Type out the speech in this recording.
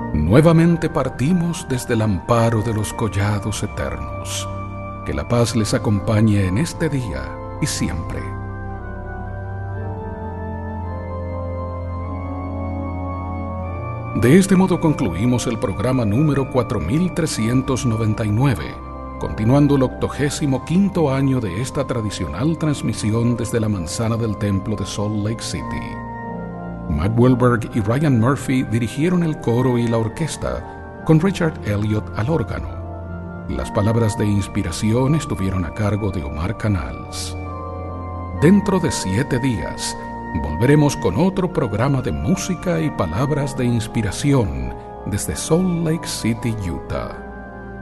Nuevamente partimos desde el amparo de los collados eternos. Que la paz les acompañe en este día y siempre. De este modo concluimos el programa número 4399, continuando el 85º año de esta tradicional transmisión desde la manzana del templo de Salt Lake City. Matt Wilberg y Ryan Murphy dirigieron el coro y la orquesta, con Richard Elliott al órgano. Las palabras de inspiración estuvieron a cargo de Omar Canals. Dentro de 7 días, volveremos con otro programa de música y palabras de inspiración desde Salt Lake City, Utah.